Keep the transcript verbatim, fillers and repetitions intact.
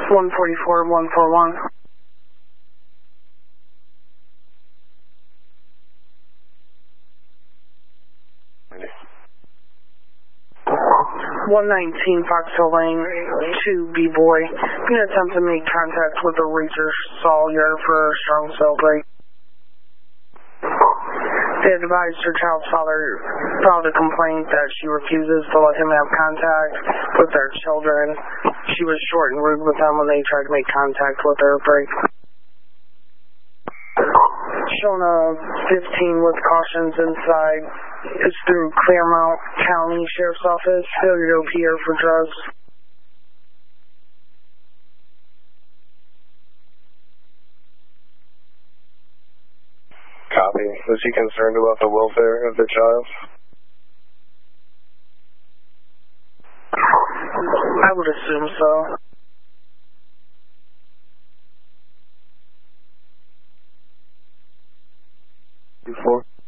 one forty-four, one forty-one. one nineteen Foxhill Lane to B-Boy. Gonna attempt to make contact with the Ranger Sawyer for a strong cell break. They advised her child's father filed a complaint that she refuses to let him have contact with their children. She was short and rude with them when they tried to make contact with her. Break. Shona fifteen with cautions inside. It's through Claremont County Sheriff's Office. Failure to appear for drugs. Copy. Was he concerned about the welfare of the child? I would assume so. Before?